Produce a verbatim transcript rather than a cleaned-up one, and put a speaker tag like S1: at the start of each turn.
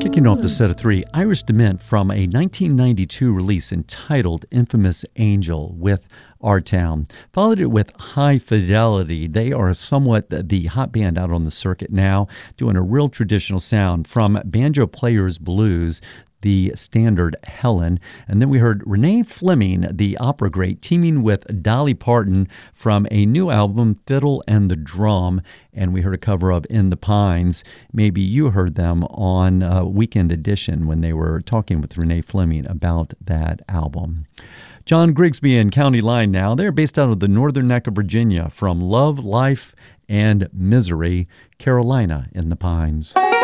S1: Kicking off the set of three, Irish Dement from a nineteen ninety-two release entitled Infamous Angel with Our Town. Followed it with High Fidelity. They are somewhat the hot band out on the circuit now, doing a real traditional sound from Banjo Players Blues, the standard Helen. And then we heard Renee Fleming, the opera great, teaming with Dolly Parton from a new album, Fiddle and the Drum. And we heard a cover of In the Pines. Maybe you heard them on uh, Weekend Edition when they were talking with Renee Fleming about that album. John Grigsby and County Line now. They're based out of the northern neck of Virginia from Love, Life, and Misery, Carolina in the Pines.